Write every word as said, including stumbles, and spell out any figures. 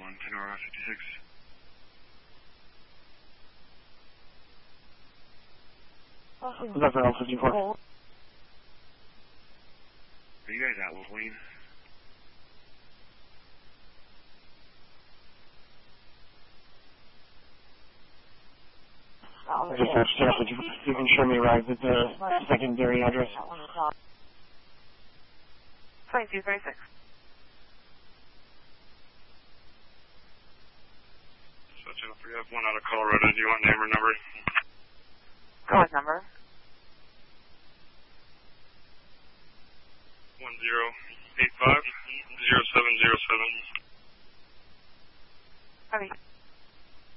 one, Tenora fifty-six. That's L fifty-four. Where you guys at, Wolverine? Just search staff, but you, you can show me right at the secondary address. twenty-two thirty-six. So, Jennifer, you have one out of Colorado. Do you want name or number? Go with number. one zero eight five zero seven zero seven.